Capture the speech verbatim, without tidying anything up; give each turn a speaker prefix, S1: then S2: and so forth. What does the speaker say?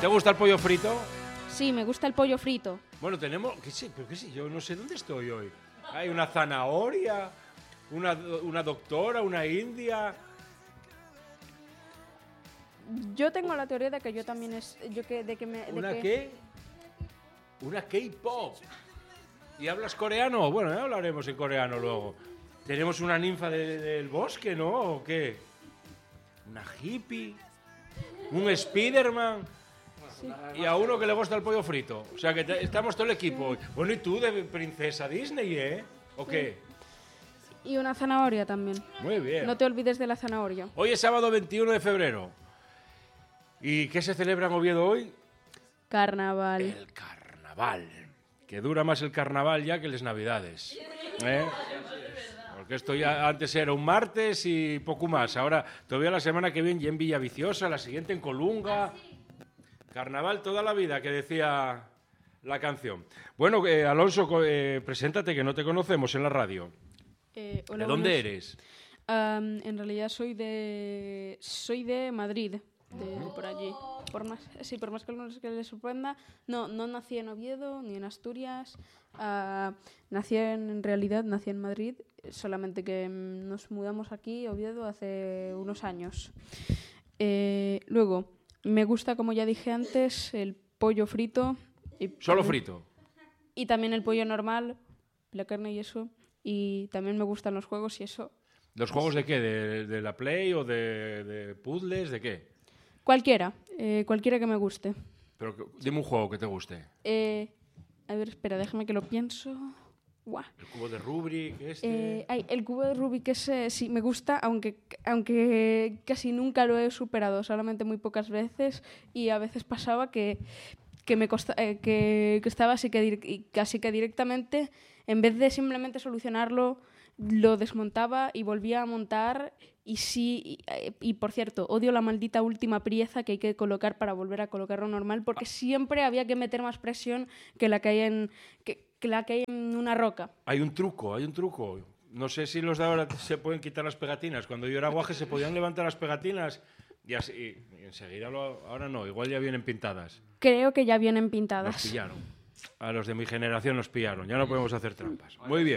S1: ¿Te gusta el pollo frito?
S2: Sí, me gusta el pollo frito.
S1: Bueno, tenemos... ¿Qué sé? ¿Pero qué sé? Yo no sé dónde estoy hoy. Hay una zanahoria, una, una doctora, una india...
S2: Yo tengo la teoría de que yo también es... Yo que, de que me, de
S1: ¿Una
S2: que...
S1: qué? Una K-pop. ¿Y hablas coreano? Bueno, ya hablaremos en coreano luego. Tenemos una ninfa de, del bosque, ¿no? ¿O qué? Una hippie. Un Spiderman.
S2: Sí.
S1: Y a uno que le gusta el pollo frito. O sea que te, estamos todo el equipo. Bueno, y tú de princesa Disney, ¿eh? ¿O qué?
S2: Y una zanahoria también.
S1: Muy bien.
S2: No te olvides de la zanahoria.
S1: Hoy es sábado veintiuno de febrero. ¿Y qué se celebra en Oviedo hoy?
S2: Carnaval.
S1: El carnaval. Que dura más el carnaval ya que las navidades. ¿Eh? Porque esto ya antes era un martes y poco más. Ahora, todavía la semana que viene ya en Villaviciosa, la siguiente en Colunga. Carnaval toda la vida, que decía la canción. Bueno, eh, Alonso, eh, preséntate, que no te conocemos en la radio.
S2: Eh, hola,
S1: ¿De dónde
S2: buenos.
S1: eres?
S2: Um, en realidad soy de... Soy de Madrid. De por allí. Por más, sí, por más que a algunos que les sorprenda, no, no nací en Oviedo ni en Asturias. Uh, nací en, en realidad, nací en Madrid, solamente que mm, nos mudamos aquí, Oviedo, hace unos años. Eh, luego, me gusta, como ya dije antes, el pollo frito. Y
S1: ¿Solo
S2: también,
S1: frito?
S2: Y también el pollo normal, la carne y eso. Y también me gustan los juegos y eso.
S1: ¿Los juegos de qué? ¿De, de la Play o de, de puzzles? ¿De qué?
S2: Cualquiera, eh, cualquiera que me guste.
S1: Pero dime un juego que te guste.
S2: Eh, a ver, espera, déjame que lo pienso. Guau.
S1: El cubo de Rubik, este...
S2: Eh, ay, el cubo de Rubik ese sí me gusta, aunque, aunque casi nunca lo he superado, solamente muy pocas veces. Y a veces pasaba que, que, me costa, eh, que, que estaba así que, y casi que directamente, en vez de simplemente solucionarlo, lo desmontaba y volvía a montar. Y sí, y, y por cierto, odio la maldita última pieza que hay que colocar para volver a colocarlo normal, porque siempre había que meter más presión que la que hay en, que, que la que hay en una roca.
S1: Hay un truco, hay un truco. No sé si los de ahora se pueden quitar las pegatinas. Cuando yo era guaje se podían levantar las pegatinas y, así, y enseguida lo, ahora no, igual ya vienen pintadas.
S2: Creo que ya vienen pintadas.
S1: Nos pillaron. A los de mi generación nos pillaron. Ya no podemos hacer trampas. Muy bien.